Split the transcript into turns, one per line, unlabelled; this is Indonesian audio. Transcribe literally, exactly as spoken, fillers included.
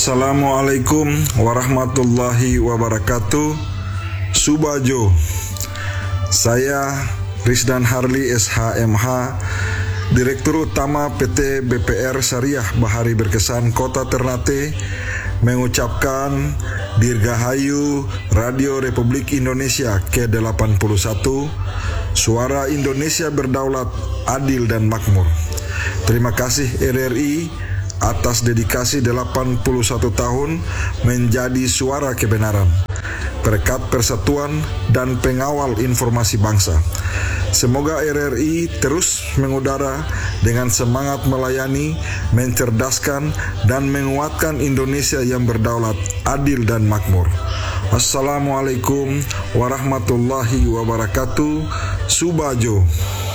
Assalamualaikum warahmatullahi wabarakatuh. Subajo. Saya Rizdan Harli S H M H, Direktur Utama P T B P R Syariah Bahari Berkesan Kota Ternate, mengucapkan Dirgahayu Radio Republik Indonesia ke delapan puluh satu, Suara Indonesia Berdaulat, Adil dan Makmur. Terima kasih R R I atas dedikasi delapan puluh satu tahun menjadi suara kebenaran, perekat persatuan dan pengawal informasi bangsa. Semoga R R I terus mengudara dengan semangat melayani, mencerdaskan, dan menguatkan Indonesia yang berdaulat, adil, dan makmur. Assalamualaikum warahmatullahi wabarakatuh. Subajo.